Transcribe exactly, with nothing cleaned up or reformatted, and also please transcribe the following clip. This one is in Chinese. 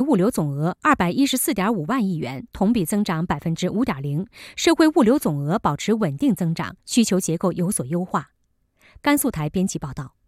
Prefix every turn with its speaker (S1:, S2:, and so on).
S1: 物流总额二百一十四点五万亿元，同比增长百分之五点零，社会物流总额保持稳定增长，需求结构有所优化。甘肃台编辑报道。